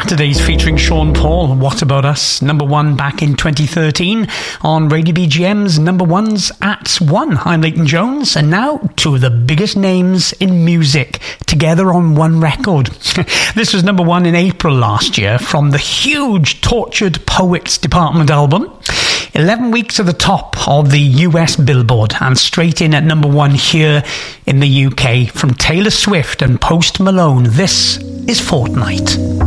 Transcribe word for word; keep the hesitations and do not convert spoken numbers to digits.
Saturdays featuring Sean Paul, What About Us, number one back in twenty thirteen on Radio B G M's Number Ones at One. I'm Leighton Jones, and now two of the biggest names in music together on one record. This was number one in April last year from the huge Tortured Poets Department album. eleven weeks at the top of the U S Billboard and straight in at number one here in the U K from Taylor Swift and Post Malone. This is Fortnight.